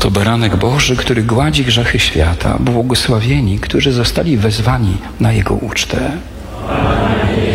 Oto baranek Boży, który gładzi grzechy świata. Błogosławieni, którzy zostali wezwani na Jego ucztę. Amen.